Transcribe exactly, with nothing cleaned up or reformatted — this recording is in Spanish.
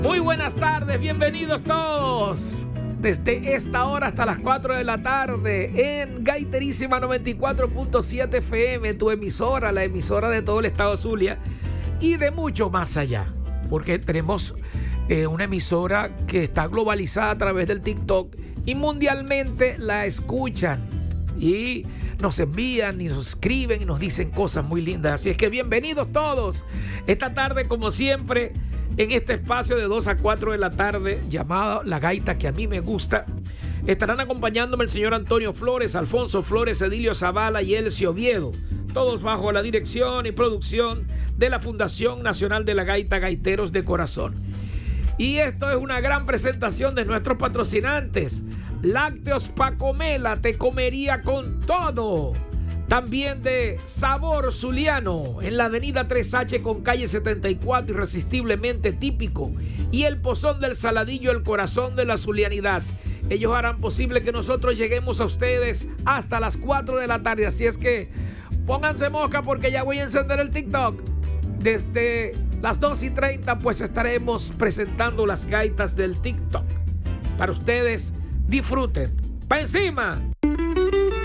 Muy buenas tardes, bienvenidos todos. Desde esta hora hasta las cuatro de la tarde en Gaiterísima noventa y cuatro punto siete F M, tu emisora, la emisora de todo el estado Zulia y de mucho más allá, porque tenemos eh, una emisora que está globalizada a través del TikTok y mundialmente la escuchan y nos envían y nos escriben y nos dicen cosas muy lindas. Así es que bienvenidos todos esta tarde, como siempre, en este espacio de dos a cuatro de la tarde llamado La Gaita que a mí me gusta. Estarán acompañándome el señor Antonio Flores, Alfonso Flores, Edilio Zavala y Elcio Oviedo, todos bajo la dirección y producción de la Fundación Nacional de la Gaita, Gaiteros de Corazón. Y esto es una gran presentación de nuestros patrocinantes. Lácteos Pacomela, te comería con todo. También de Sabor Zuliano, en la avenida tres H con calle setenta y cuatro, irresistiblemente típico. Y el Pozón del Saladillo, el corazón de la zulianidad. Ellos harán posible que nosotros lleguemos a ustedes hasta las cuatro de la tarde. Así es que pónganse mosca porque ya voy a encender el TikTok. Desde las dos y treinta pues estaremos presentando las gaitas del TikTok. Para ustedes, disfruten. ¡Pa' encima!